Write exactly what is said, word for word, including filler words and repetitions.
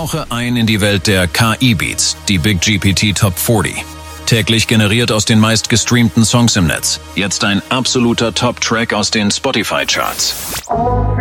Tauche ein in die Welt der K I-Beats, die Big G P T Top vierzig. Täglich generiert aus den meistgestreamten Songs im Netz. Jetzt ein absoluter Top-Track aus den Spotify-Charts.